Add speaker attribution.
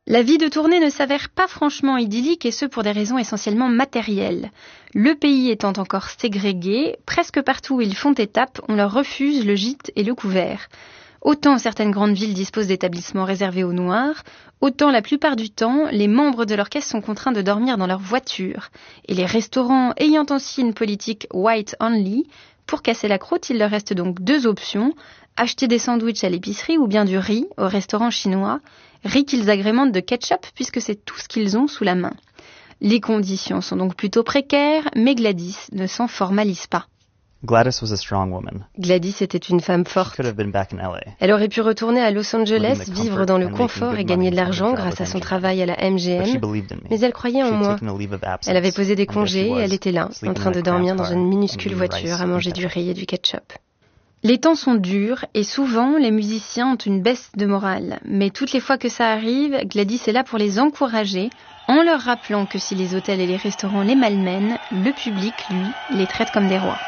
Speaker 1: La vie de tournée ne s'avère pas franchement idyllique et ce pour des raisons essentiellement matérielles. Le pays étant encore ségrégué, presque partout où ils font étape, on leur refuse le gîte et le couvert. Autant certaines grandes villes disposent d'établissements réservés aux Noirs, autant la plupart du temps, les membres de l'orchestre sont contraints de dormir dans leur voiture. Et les restaurants ayant aussi une politique white only, pour casser la croûte, il leur reste donc 2 options, acheter des sandwichs à l'épicerie ou bien du riz au restaurant chinois, riz qu'ils agrémentent de ketchup puisque c'est tout ce qu'ils ont sous la main. Les conditions sont donc plutôt précaires, mais Gladys ne s'en formalise pas.
Speaker 2: Gladys was a strong woman.
Speaker 1: Gladys était une femme
Speaker 2: She
Speaker 1: forte.
Speaker 2: could have been back in LA.
Speaker 1: Elle aurait pu retourner à Los Angeles,
Speaker 2: Living the
Speaker 1: vivre
Speaker 2: comfort
Speaker 1: dans le
Speaker 2: and
Speaker 1: confort
Speaker 2: making
Speaker 1: et
Speaker 2: good
Speaker 1: gagner de
Speaker 2: money
Speaker 1: l'argent
Speaker 2: from her
Speaker 1: grâce
Speaker 2: job
Speaker 1: à son
Speaker 2: with
Speaker 1: travail à la
Speaker 2: But she
Speaker 1: MGM.
Speaker 2: believed in me.
Speaker 1: Mais elle croyait en
Speaker 2: She had
Speaker 1: moi.
Speaker 2: taken a leave of absence.
Speaker 1: Elle avait posé des
Speaker 2: And there she
Speaker 1: congés et
Speaker 2: was,
Speaker 1: elle était là, en
Speaker 2: sleeping
Speaker 1: train
Speaker 2: in
Speaker 1: de
Speaker 2: a
Speaker 1: dormir
Speaker 2: cramped
Speaker 1: dans
Speaker 2: car
Speaker 1: une
Speaker 2: and
Speaker 1: minuscule
Speaker 2: eating
Speaker 1: voiture
Speaker 2: rice
Speaker 1: à
Speaker 2: and
Speaker 1: manger du
Speaker 2: ketchup.
Speaker 1: riz et du ketchup. Les temps sont durs et souvent les musiciens ont une baisse de morale. Mais toutes les fois que ça arrive, Gladys est là pour les encourager en leur rappelant que si les hôtels et les restaurants les malmènent, le public, lui, les traite comme des rois.